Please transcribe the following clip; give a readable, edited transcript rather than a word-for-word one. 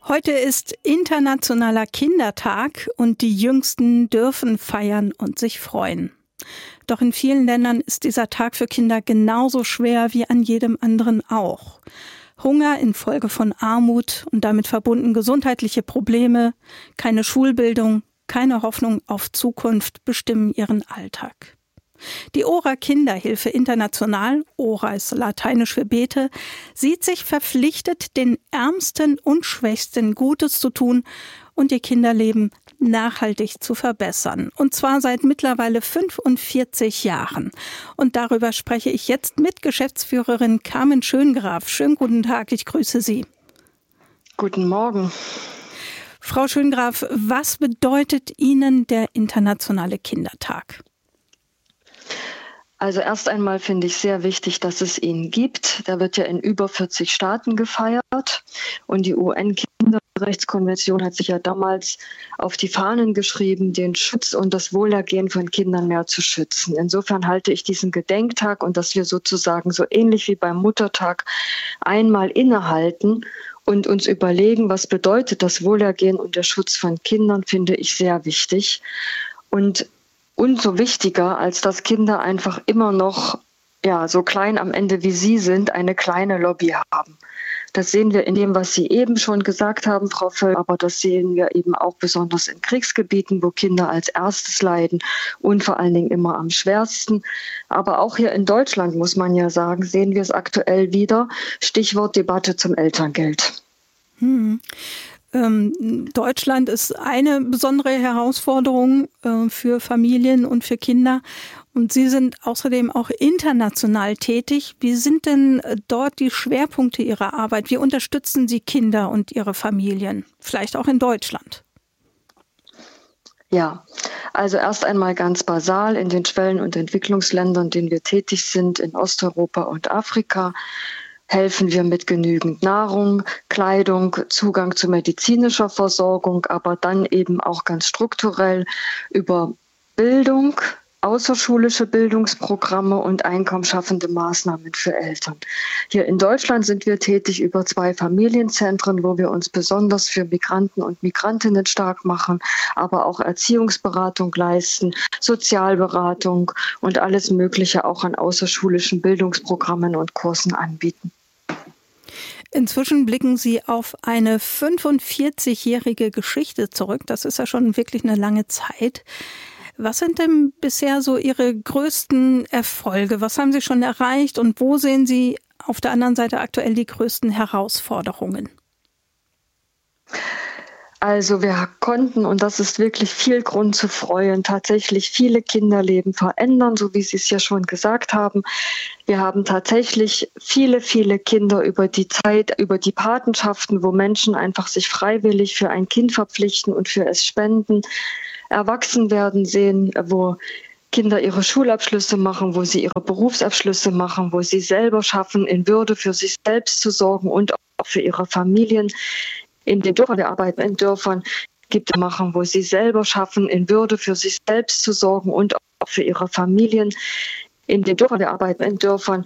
Heute ist Internationaler Kindertag und die Jüngsten dürfen feiern und sich freuen. Doch in vielen Ländern ist dieser Tag für Kinder genauso schwer wie an jedem anderen auch. Hunger infolge von Armut und damit verbunden gesundheitliche Probleme, keine Schulbildung, keine Hoffnung auf Zukunft bestimmen ihren Alltag. Die ORA Kinderhilfe International, ORA ist lateinisch für Bete, sieht sich verpflichtet, den Ärmsten und Schwächsten Gutes zu tun und ihr Kinderleben nachhaltig zu verbessern. Und zwar seit mittlerweile 45 Jahren. Und darüber spreche ich jetzt mit Geschäftsführerin Carmen Schöngraf. Schönen guten Tag, ich grüße Sie. Guten Morgen. Frau Schöngraf, was bedeutet Ihnen der Internationale Kindertag? Also erst einmal finde ich sehr wichtig, dass es ihn gibt. Der wird ja in über 40 Staaten gefeiert. Und die UN-Kinderrechtskonvention hat sich ja damals auf die Fahnen geschrieben, den Schutz und das Wohlergehen von Kindern mehr zu schützen. Insofern halte ich diesen Gedenktag und dass wir sozusagen so ähnlich wie beim Muttertag einmal innehalten und uns überlegen, was bedeutet das Wohlergehen und der Schutz von Kindern, finde ich sehr wichtig. Und umso wichtiger, als dass Kinder einfach immer noch, so klein am Ende wie sie sind, eine kleine Lobby haben. Das sehen wir in dem, was Sie eben schon gesagt haben, Frau Völl, aber das sehen wir eben auch besonders in Kriegsgebieten, wo Kinder als erstes leiden und vor allen Dingen immer am schwersten. Aber auch hier in Deutschland, muss man ja sagen, sehen wir es aktuell wieder. Stichwort Debatte zum Elterngeld. Deutschland ist eine besondere Herausforderung für Familien und für Kinder. Und Sie sind außerdem auch international tätig. Wie sind denn dort die Schwerpunkte Ihrer Arbeit? Wie unterstützen Sie Kinder und ihre Familien? Vielleicht auch in Deutschland? Ja, also erst einmal ganz basal in den Schwellen- und Entwicklungsländern, in denen wir tätig sind, in Osteuropa und Afrika, helfen wir mit genügend Nahrung, Kleidung, Zugang zu medizinischer Versorgung, aber dann eben auch ganz strukturell über Bildung, außerschulische Bildungsprogramme und einkommensschaffende Maßnahmen für Eltern. Hier in Deutschland sind wir tätig über 2 Familienzentren, wo wir uns besonders für Migranten und Migrantinnen stark machen, aber auch Erziehungsberatung leisten, Sozialberatung und alles Mögliche auch an außerschulischen Bildungsprogrammen und Kursen anbieten. Inzwischen blicken Sie auf eine 45-jährige Geschichte zurück. Das ist ja schon wirklich eine lange Zeit. Was sind denn bisher so Ihre größten Erfolge? Was haben Sie schon erreicht und wo sehen Sie auf der anderen Seite aktuell die größten Herausforderungen? Also wir konnten, und das ist wirklich viel Grund zu freuen, tatsächlich viele Kinderleben verändern, so wie Sie es ja schon gesagt haben. Wir haben tatsächlich viele, viele Kinder über die Zeit, über die Patenschaften, wo Menschen einfach sich freiwillig für ein Kind verpflichten und für es spenden, erwachsen werden sehen, wo Kinder ihre Schulabschlüsse machen, wo sie ihre Berufsabschlüsse machen, wo sie selber schaffen, in Würde für sich selbst zu sorgen und auch für ihre Familien. In den Dörfern, wir arbeiten in Dörfern, gibt es machen, wo sie selber schaffen, in Würde für sich selbst zu sorgen und auch für ihre Familien. In den Dörfern, wir arbeiten in Dörfern,